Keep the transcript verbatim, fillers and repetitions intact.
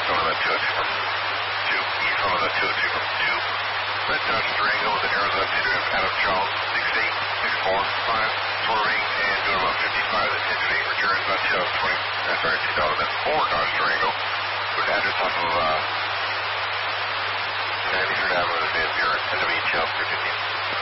one of the two oh two from two, east one of the two oh two from two. Red Dodge Durango with an Arizona Cinder of Adam Charles, six eight, six four, five, swerving and doing about fifty-five, the engine eight returns on two thousand twenty, uh, sorry, two thousand four Dodge Durango, with address off of uh, ninety-third Avenue in Van Buren, S W H L three fifteen.